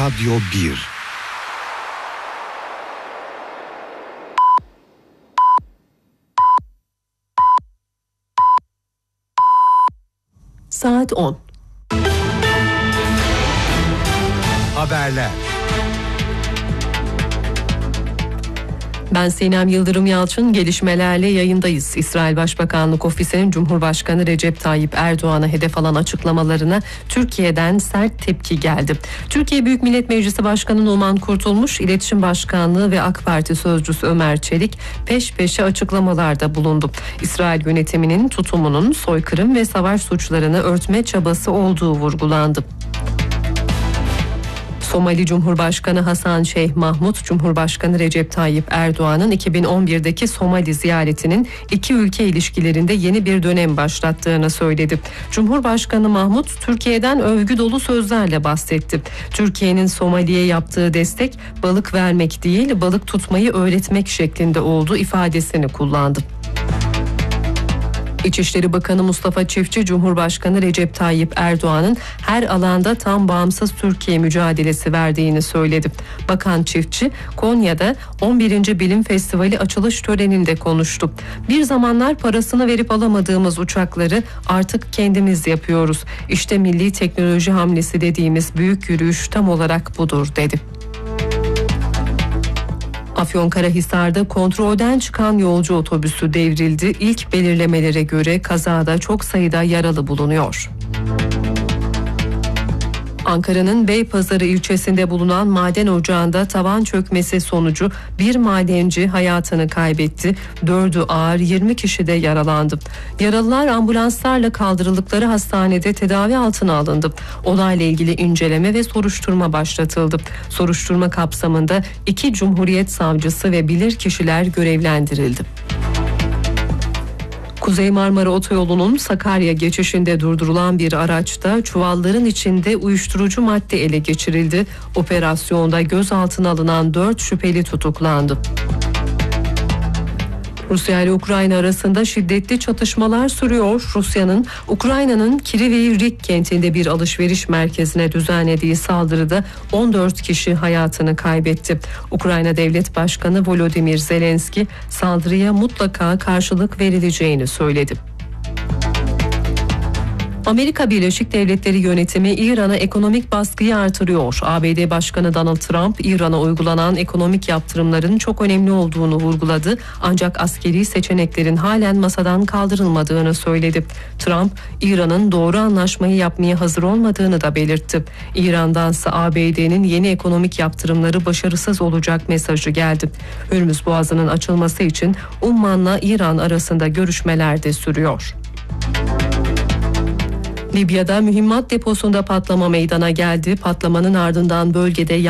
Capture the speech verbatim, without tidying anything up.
Radyo bir. Saat on. Haberler. Ben Sinem Yıldırım Yalçın, gelişmelerle yayındayız. İsrail Başbakanlık Ofisi'nin Cumhurbaşkanı Recep Tayyip Erdoğan'a hedef alan açıklamalarına Türkiye'den sert tepki geldi. Türkiye Büyük Millet Meclisi Başkanı Numan Kurtulmuş, İletişim Başkanlığı ve AK Parti Sözcüsü Ömer Çelik peş peşe açıklamalarda bulundu. İsrail yönetiminin tutumunun soykırım ve savaş suçlarını örtme çabası olduğu vurgulandı. Somali Cumhurbaşkanı Hasan Şeyh Mahmut, Cumhurbaşkanı Recep Tayyip Erdoğan'ın iki bin on birdeki Somali ziyaretinin iki ülke ilişkilerinde yeni bir dönem başlattığını söyledi. Cumhurbaşkanı Mahmut, Türkiye'den övgü dolu sözlerle bahsetti. Türkiye'nin Somali'ye yaptığı destek balık vermek değil, balık tutmayı öğretmek şeklinde oldu ifadesini kullandı. İçişleri Bakanı Mustafa Çiftçi, Cumhurbaşkanı Recep Tayyip Erdoğan'ın her alanda tam bağımsız Türkiye mücadelesi verdiğini söyledi. Bakan Çiftçi, Konya'da on birinci Bilim Festivali açılış töreninde konuştu. Bir zamanlar parasını verip alamadığımız uçakları artık kendimiz yapıyoruz. İşte milli teknoloji hamlesi dediğimiz büyük yürüyüş tam olarak budur dedi. Afyonkarahisar'da kontrolden çıkan yolcu otobüsü devrildi. İlk belirlemelere göre kazada çok sayıda yaralı bulunuyor. Ankara'nın Beypazarı ilçesinde bulunan maden ocağında tavan çökmesi sonucu bir madenci hayatını kaybetti. Dördü ağır, yirmi kişi de yaralandı. Yaralılar ambulanslarla kaldırıldıkları hastanede tedavi altına alındı. Olayla ilgili inceleme ve soruşturma başlatıldı. Soruşturma kapsamında iki Cumhuriyet savcısı ve bilirkişiler görevlendirildi. Kuzey Marmara Otoyolu'nun Sakarya geçişinde durdurulan bir araçta çuvalların içinde uyuşturucu madde ele geçirildi. Operasyonda gözaltına alınan dört şüpheli tutuklandı. Rusya ile Ukrayna arasında şiddetli çatışmalar sürüyor. Rusya'nın Ukrayna'nın Kryvyi-Rih kentinde bir alışveriş merkezine düzenlediği saldırıda on dört kişi hayatını kaybetti. Ukrayna Devlet Başkanı Volodymyr Zelenski saldırıya mutlaka karşılık verileceğini söyledi. Amerika Birleşik Devletleri yönetimi İran'a ekonomik baskıyı artırıyor. A B D Başkanı Donald Trump, İran'a uygulanan ekonomik yaptırımların çok önemli olduğunu vurguladı. Ancak askeri seçeneklerin halen masadan kaldırılmadığını söyledi. Trump, İran'ın doğru anlaşmayı yapmaya hazır olmadığını da belirtti. İran'dansa A B D'nin yeni ekonomik yaptırımları başarısız olacak mesajı geldi. Hürmüz Boğazı'nın açılması için Umman'la İran arasında görüşmeler de sürüyor. Libya'da mühimmat deposunda patlama meydana geldi. Patlamanın ardından bölgede